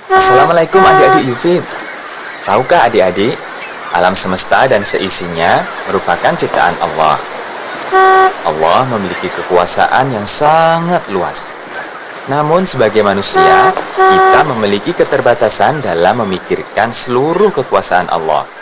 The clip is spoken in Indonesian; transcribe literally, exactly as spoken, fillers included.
Assalamualaikum adik-adik Yufid. Tahukah adik-adik, alam semesta dan seisinya merupakan ciptaan Allah. Allah memiliki kekuasaan yang sangat luas. Namun sebagai manusia, kita memiliki keterbatasan dalam memikirkan seluruh kekuasaan Allah.